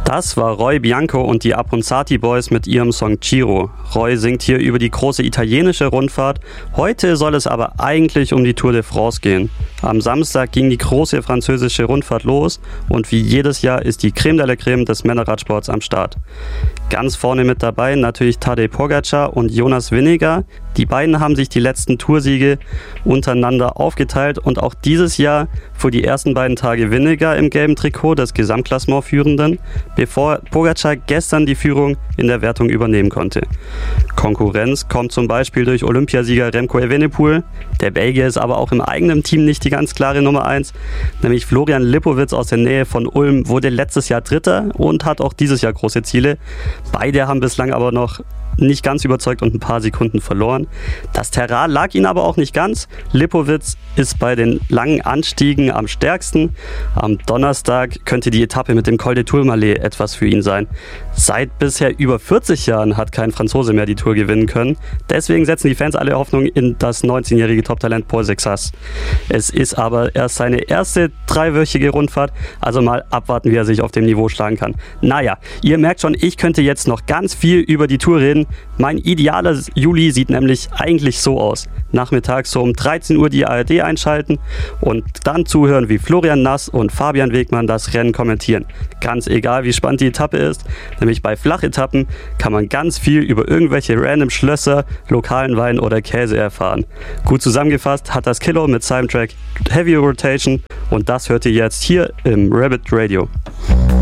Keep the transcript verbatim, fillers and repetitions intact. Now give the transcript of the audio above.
Das war Roy Bianco und die Abronzati Boys mit ihrem Song Ciro. Roy singt hier über die große italienische Rundfahrt. Heute soll es aber eigentlich um die Tour de France gehen. Am Samstag ging die große französische Rundfahrt los und wie jedes Jahr ist die Creme de la Creme des Männerradsports am Start. Ganz vorne mit dabei natürlich Tadej Pogačar und Jonas Vingegaard. Die beiden haben sich die letzten Toursiege untereinander aufgeteilt und auch dieses Jahr fuhr die ersten beiden Tage Vingegaard im gelben Trikot des Gesamtklassementführenden, bevor Pogačar gestern die Führung in der Wertung übernehmen konnte. Konkurrenz kommt zum Beispiel durch Olympiasieger Remco Evenepoel. Der Belgier ist aber auch im eigenen Team nicht die ganz klare Nummer eins, nämlich Florian Lipowitz aus der Nähe von Ulm wurde letztes Jahr Dritter und hat auch dieses Jahr große Ziele. Beide haben bislang aber noch nicht ganz überzeugt und ein paar Sekunden verloren. Das Terrain lag ihnen aber auch nicht ganz. Lipowitz ist bei den langen Anstiegen am stärksten. Am Donnerstag könnte die Etappe mit dem Col de Tourmalet etwas für ihn sein. Seit bisher über vierzig Jahren hat kein Franzose mehr die Tour gewinnen können. Deswegen setzen die Fans alle Hoffnung in das neunzehnjährige Top-Talent Paul Sexas. Es ist aber erst seine erste dreiwöchige Rundfahrt, also mal abwarten, wie er sich auf dem Niveau schlagen kann. Naja, ihr merkt schon, ich könnte jetzt noch ganz viel über die Tour reden. Mein idealer Juli sieht nämlich eigentlich so aus. Nachmittags so um dreizehn Uhr die A R D einschalten und dann zuhören, wie Florian Nass und Fabian Wegmann das Rennen kommentieren. Ganz egal, wie spannend die Etappe ist, nämlich bei Flachetappen kann man ganz viel über irgendwelche random Schlösser, lokalen Wein oder Käse erfahren. Gut zusammengefasst hat das Kilo mit seinem Track Heavy Rotation und das hört ihr jetzt hier im Rabbit Radio.